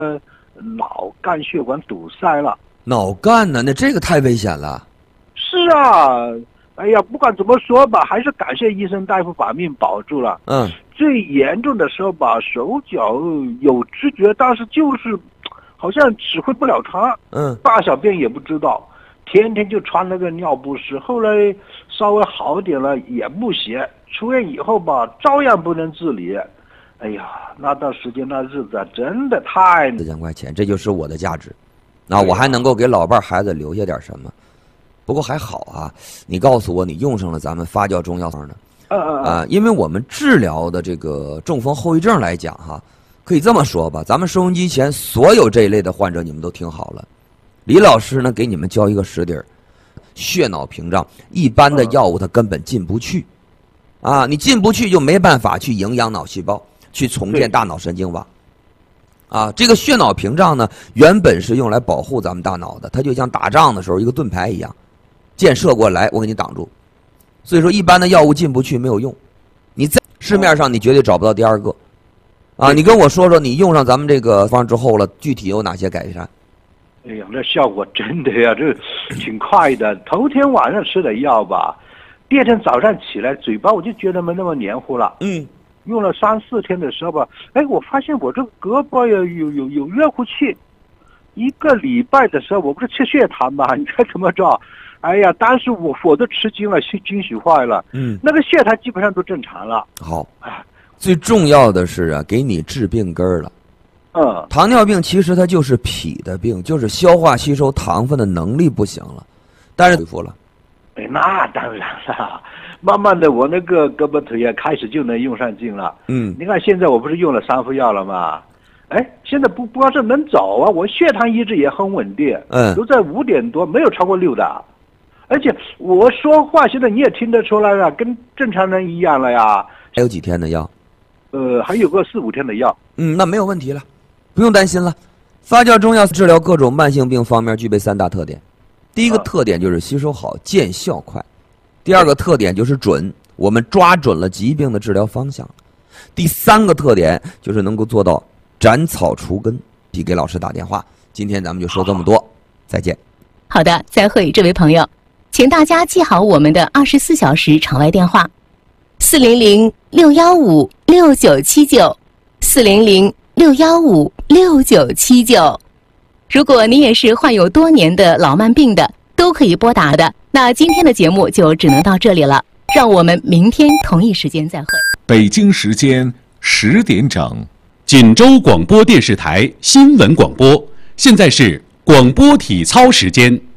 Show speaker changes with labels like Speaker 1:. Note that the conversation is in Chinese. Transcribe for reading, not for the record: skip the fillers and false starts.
Speaker 1: 脑干血管堵塞了。
Speaker 2: 脑干呢？那这个太危险了。
Speaker 1: 是啊，哎呀，不管怎么说吧，还是感谢医生大夫把命保住了。最严重的时候吧，手脚有知觉，但是就是好像指挥不了他。大小便也不知道，天天就穿那个尿不湿。后来稍微好点了也不行，出院以后吧，照样不能自理。哎呀，那段时间那日子真的太
Speaker 2: 4000块钱，这就是我的价值。我还能够给老伴孩子留下点什么。不过还好啊，你告诉我你用上了咱们发酵中药方呢？因为我们治疗的这个中风后遗症来讲哈，可以这么说吧，咱们收音机前所有这一类的患者你们都听好了，李老师呢给你们教一个实底儿，血脑屏障一般的药物它根本进不去，你进不去就没办法去营养脑细胞，去重建大脑神经网。这个血脑屏障呢，原本是用来保护咱们大脑的，它就像打仗的时候一个盾牌一样，箭射过来我给你挡住。所以说一般的药物进不去没有用，你在市面上你绝对找不到第二个。你跟我说说你用上咱们这个方之后了，具体有哪些改善？
Speaker 1: 哎呀，那效果真的呀，这挺快的。头天晚上吃的药吧，第二天早上起来嘴巴我就觉得没那么黏糊了。用了3、4天的时候吧，我发现我这胳膊有热乎气。1个礼拜的时候，我不是吃血糖嘛，你猜怎么着？哎呀，当时我都吃惊了，惊喜坏了。那个血糖基本上都正常了。
Speaker 2: 好，最重要的是给你治病根儿了。糖尿病其实它就是脾的病，就是消化吸收糖分的能力不行了，但是恢复了。
Speaker 1: 那当然了，慢慢的我那个胳膊腿也开始就能用上劲了。你看现在我不是用了3副药了吗？现在不光是能走啊，我血糖一直也很稳定，都在5点多，没有超过6的。而且我说话现在你也听得出来了，跟正常人一样了呀。
Speaker 2: 还有几天的药？
Speaker 1: 还有个4、5天的药。
Speaker 2: 那没有问题了，不用担心了。发酵中药治疗各种慢性病方面具备3大特点。第一个特点就是吸收好，见效快；第二个特点就是准，我们抓准了疾病的治疗方向；第3个特点就是能够做到斩草除根。给老师打电话，今天咱们就说这么多，再见。
Speaker 3: 好的，再会，这位朋友，请大家记好我们的24小时场外电话：400-615-6979，400-615-6979。如果你也是患有多年的老慢病的，都可以拨打的。那今天的节目就只能到这里了，让我们明天同一时间再会。
Speaker 4: 北京时间10点整，
Speaker 5: 锦州广播电视台新闻广播，现在是广播体操时间。